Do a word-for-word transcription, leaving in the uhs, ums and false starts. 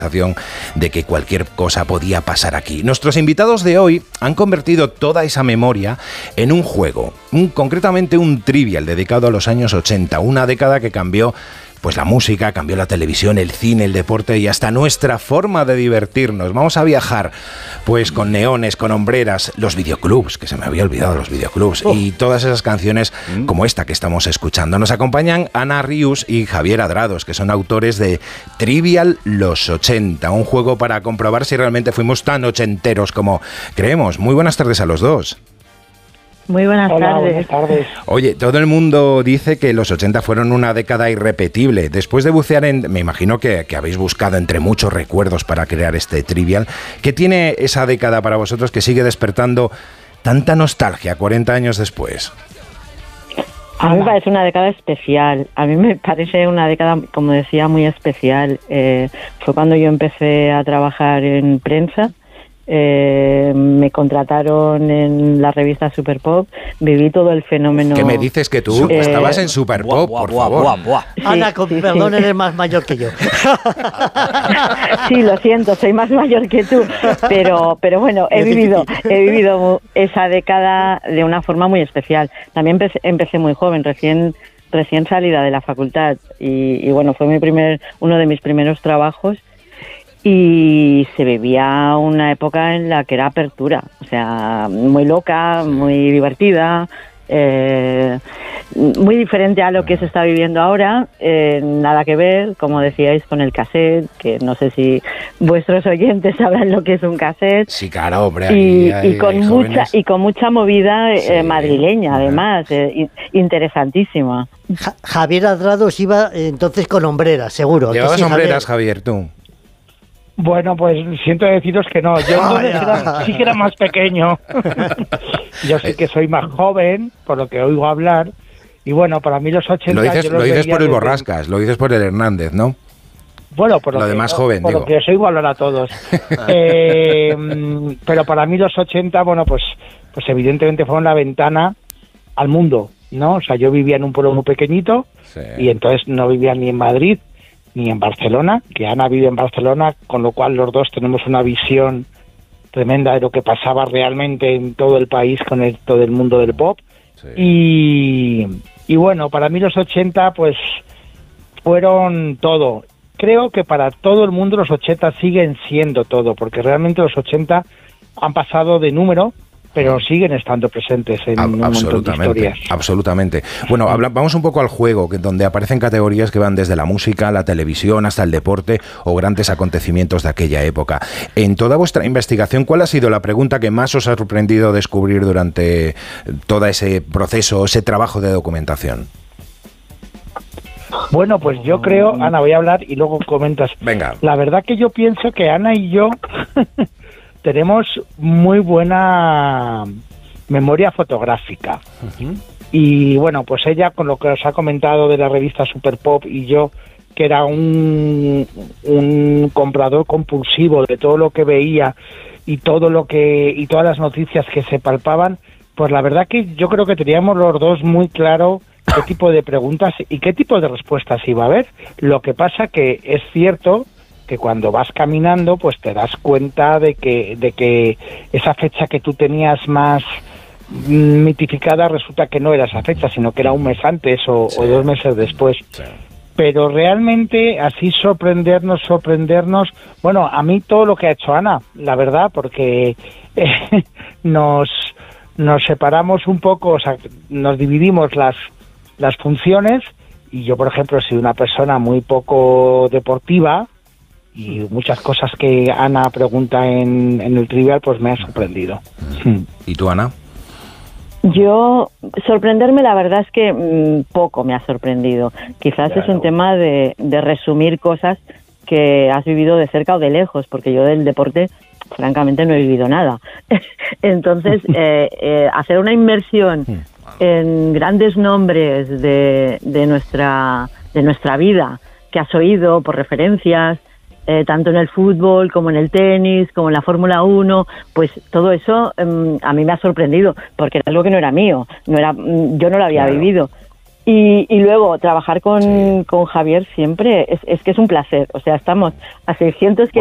de que cualquier cosa podía pasar aquí. Nuestros invitados de hoy han convertido toda esa memoria en un juego, un, concretamente un trivial dedicado a los años ochenta, una década que cambió pues la música, cambió la televisión, el cine, el deporte y hasta nuestra forma de divertirnos. Vamos a viajar pues con neones, con hombreras, los videoclubs, que se me había olvidado los videoclubs, oh. y todas esas canciones mm. como esta que estamos escuchando. Nos acompañan Ana Rius y Javier Adrados, que son autores de Trivial Los ochenta, un juego para comprobar si realmente fuimos tan ochenteros como creemos. Muy buenas tardes a los dos. Muy buenas Hola, tardes. buenas tardes. Oye, todo el mundo dice que los ochenta fueron una década irrepetible. Después de bucear en... Me imagino que, que habéis buscado entre muchos recuerdos para crear este trivial. ¿Qué tiene esa década para vosotros que sigue despertando tanta nostalgia cuarenta años después? A mí me parece una década especial. A mí me parece una década, como decía, muy especial. Eh, fue cuando yo empecé a trabajar en prensa. Eh, me contrataron en la revista Super Pop, viví todo el fenómeno. ¿Qué me dices que tú eh, estabas en Super Pop, buah, por buah, favor? Buah, buah. Sí, Ana, con sí, perdón, sí. eres más mayor que yo. Sí, lo siento, soy más mayor que tú, pero pero bueno, he vivido he vivido esa década de una forma muy especial. También empecé, empecé muy joven, recién recién salida de la facultad y, y bueno, fue mi primer uno de mis primeros trabajos. Y se vivía una época en la que era apertura, o sea, muy loca, muy divertida, eh, muy diferente a lo que se está viviendo ahora, eh, nada que ver, como decíais, con el cassette, que no sé si vuestros oyentes sabrán lo que es un cassette. Sí, claro, hombre. Y, ahí, y con hay mucha jóvenes. y con mucha movida Sí, eh, madrileña, además, eh, interesantísima. Ja- Javier Adrados iba eh, entonces con hombreras, seguro. ¿Llevabas sí, hombreras, Javier, tú? Bueno, pues siento deciros que no. Yo entonces era, sí que era más pequeño. Yo sí que soy más joven, por lo que oigo hablar. Y bueno, para mí los ochenta... Lo dices, yo los lo dices veía por el desde- Borrascas, lo dices por el Hernández, ¿no? Bueno, por lo, Lo que, de más joven, por digo. lo que os oigo hablar a todos. eh, pero para mí los ochenta, bueno, pues, pues evidentemente fueron la ventana al mundo, ¿no? O sea, yo vivía en un pueblo muy pequeñito Sí. y entonces no vivía ni en Madrid ni en Barcelona, que Ana vive en Barcelona, con lo cual los dos tenemos una visión tremenda de lo que pasaba realmente en todo el país con el, todo el mundo del pop. Sí. Y, y bueno, para mí los ochenta pues fueron todo. Creo que para todo el mundo los ochenta siguen siendo todo, porque realmente los ochenta han pasado de número, pero siguen estando presentes en A- un montón de absolutamente, historias. absolutamente. Bueno, habla- vamos un poco al juego, que donde aparecen categorías que van desde la música, la televisión, hasta el deporte o grandes acontecimientos de aquella época. En toda vuestra investigación, ¿cuál ha sido la pregunta que más os ha sorprendido descubrir durante todo ese proceso, ese trabajo de documentación? Bueno, pues yo creo, Ana, voy a hablar y luego comentas. Venga. La verdad que yo pienso que Ana y yo tenemos muy buena memoria fotográfica. Uh-huh. Y bueno, pues ella, con lo que os ha comentado de la revista Super Pop, y yo, que era un, un comprador compulsivo de todo lo que veía y todo lo que y todas las noticias que se palpaban, pues la verdad que yo creo que teníamos los dos muy claro qué tipo de preguntas y qué tipo de respuestas iba a haber. Lo que pasa que es cierto que cuando vas caminando pues te das cuenta de que de que esa fecha que tú tenías más mitificada resulta que no era esa fecha, sino que era un mes antes o, sí. o dos meses después. Sí. Pero realmente así sorprendernos, sorprendernos, bueno, a mí todo lo que ha hecho Ana, la verdad, porque eh, nos nos separamos un poco, o sea, nos dividimos las las funciones, y yo, por ejemplo, soy una persona muy poco deportiva, y muchas cosas que Ana pregunta en, en el trivial pues me han sorprendido. ¿Y tú, Ana? Yo, sorprenderme, la verdad es que mmm, poco me ha sorprendido. Quizás claro. Es un tema de, de resumir cosas que has vivido de cerca o de lejos, porque yo del deporte, francamente, no he vivido nada. Entonces, eh, eh, hacer una inmersión en grandes nombres de, de nuestra de nuestra vida, que has oído por referencias, Eh, tanto en el fútbol como en el tenis, como en la Fórmula uno, pues todo eso eh, a mí me ha sorprendido, porque era algo que no era mío, no era, yo no lo había claro. vivido. Y, y luego trabajar con, Sí. con Javier siempre es, es que es un placer. O sea, estamos a seiscientos